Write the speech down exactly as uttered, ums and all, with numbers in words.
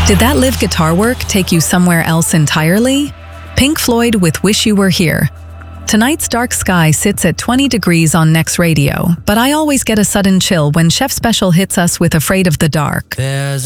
Did that live guitar work take you somewhere else entirely? Pink Floyd with Wish You Were Here. Tonight's dark sky sits at twenty degrees on Next Radio, but I always get a sudden chill when Chef Special hits us with Afraid of the Dark. There's